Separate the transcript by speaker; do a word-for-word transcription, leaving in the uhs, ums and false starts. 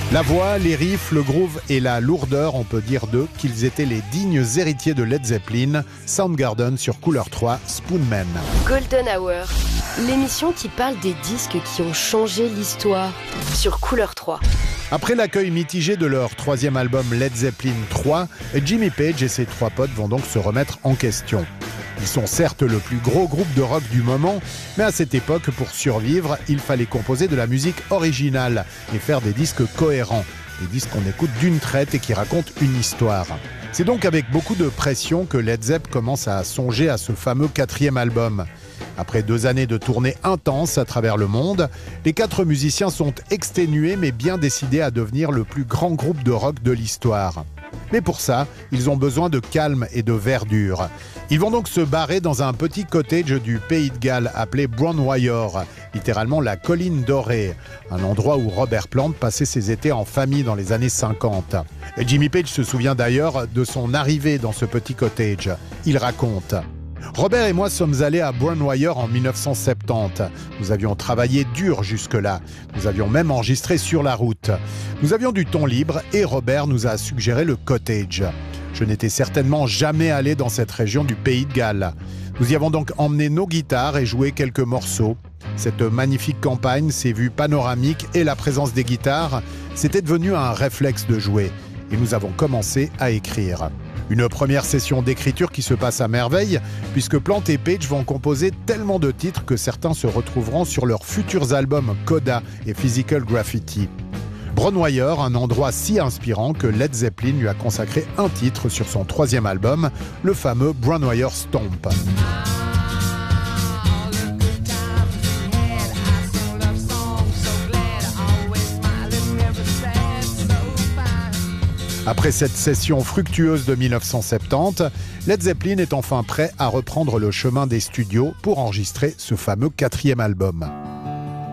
Speaker 1: La voix, les riffs, le groove et la lourdeur, on peut dire d'eux qu'ils étaient les dignes héritiers de Led Zeppelin, Soundgarden sur Couleur trois, Spoonman.
Speaker 2: Golden Hour, l'émission qui parle des disques qui ont changé l'histoire sur Couleur trois.
Speaker 1: Après l'accueil mitigé de leur troisième album Led Zeppelin trois, Jimmy Page et ses trois potes vont donc se remettre en question. Ils sont certes le plus gros groupe de rock du moment, mais à cette époque, pour survivre, il fallait composer de la musique originale et faire des disques cohérents, des disques qu'on écoute d'une traite et qui racontent une histoire. C'est donc avec beaucoup de pression que Led Zepp commence à songer à ce fameux quatrième album. Après deux années de tournées intenses à travers le monde, les quatre musiciens sont exténués mais bien décidés à devenir le plus grand groupe de rock de l'histoire. Mais pour ça, ils ont besoin de calme et de verdure. Ils vont donc se barrer dans un petit cottage du Pays de Galles appelé Bronwyn, littéralement la colline dorée, un endroit où Robert Plant passait ses étés en famille dans les années cinquante. Et Jimmy Page se souvient d'ailleurs de son arrivée dans ce petit cottage. Il raconte: Robert et moi sommes allés à Bronwyn en dix-neuf cent soixante-dix. Nous avions travaillé dur jusque-là. Nous avions même enregistré sur la route. Nous avions du temps libre et Robert nous a suggéré le cottage. Je n'étais certainement jamais allé dans cette région du Pays de Galles. Nous y avons donc emmené nos guitares et joué quelques morceaux. Cette magnifique campagne, ses vues panoramiques et la présence des guitares, c'était devenu un réflexe de jouer. Et nous avons commencé à écrire. Une première session d'écriture qui se passe à merveille, puisque Plant et Page vont composer tellement de titres que certains se retrouveront sur leurs futurs albums Coda et Physical Graffiti. Bronwyn, un endroit si inspirant que Led Zeppelin lui a consacré un titre sur son troisième album, le fameux Bronwyn Stomp. Après cette session fructueuse de dix-neuf cent soixante-dix, Led Zeppelin est enfin prêt à reprendre le chemin des studios pour enregistrer ce fameux quatrième album.